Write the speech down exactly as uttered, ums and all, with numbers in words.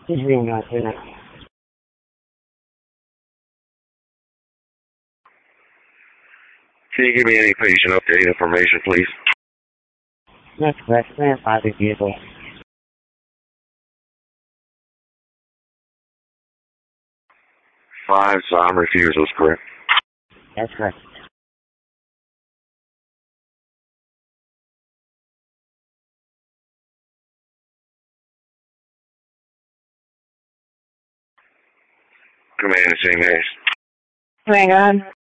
Just being on tonight. Can you give me any patient update information, please? That's correct. Grandfather vehicle. Five Psalm refusals, correct? That's correct. Command Saint Mary's. Hang on.